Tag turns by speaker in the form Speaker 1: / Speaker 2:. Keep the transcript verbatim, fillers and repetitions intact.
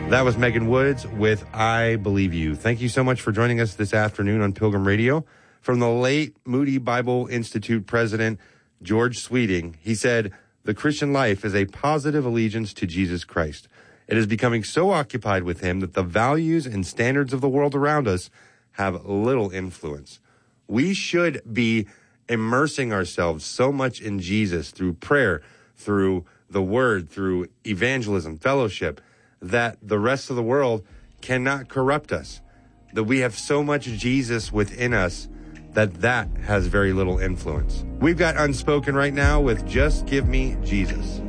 Speaker 1: That was Megan Woods with I Believe You. Thank you so much for joining us this afternoon on Pilgrim Radio. From the late Moody Bible Institute president, George Sweeting, he said, "The Christian life is a positive allegiance to Jesus Christ. It is becoming so occupied with him that the values and standards of the world around us have little influence. We should be immersing ourselves so much in Jesus through prayer, through the word, through evangelism, fellowship, that the rest of the world cannot corrupt us, that we have so much Jesus within us that that has very little influence." We've got Unspoken right now with Just Give Me Jesus.